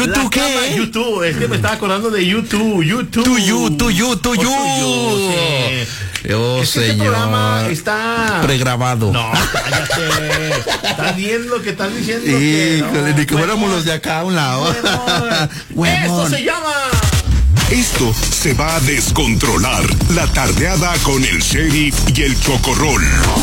¿YouTube qué? YouTube, es que me estaba acordando de YouTube. To you. Es que este programa está pregrabado. No, cállate. Estás viendo que estás diciendo Híjole, ni que fuéramos los de acá a un lado. Esto se llama... Esto se va a descontrolar. La tardeada con el Sheriff y el Chocorrol.